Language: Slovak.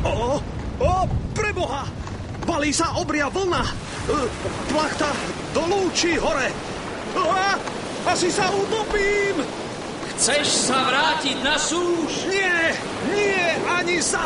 Preboha! Valí sa obria vlna! Plachta dolú či hore? Asi sa utopím! Chceš sa vrátiť na súš? Nie, ani za